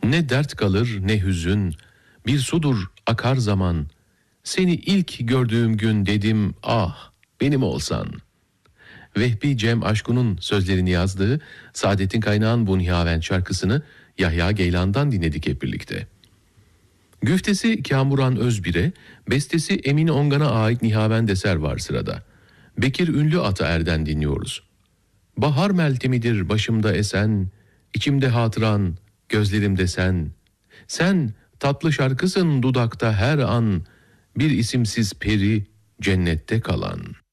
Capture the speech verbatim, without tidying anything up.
Ne dert kalır ne hüzün, bir sudur akar zaman. Seni ilk gördüğüm gün dedim ah benim olsan. Vehbi Cem Aşkun'un sözlerini yazdığı Saadettin Kaynağ'ın Bu Nihavend şarkısını Yahya Geylan'dan dinledik hep birlikte. Güftesi Kamuran Özbir'e, bestesi Emin Ongan'a ait Nihavend eser var sırada. Bekir Ünlü Ataer'den dinliyoruz. Bahar meltemidir başımda esen, içimde hatıran, gözlerimde sen. Sen tatlı şarkısın dudakta her an, bir isimsiz peri cennette kalan.